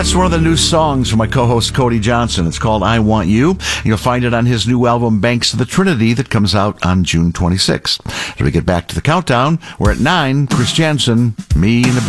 That's one of the new songs from my co-host Cody Johnson. It's called I Want You. You'll find it on his new album Banks of the Trinity that comes out on June 26th. As we get back to the countdown, we're at 9. Chris Jansen, Me and the Beer.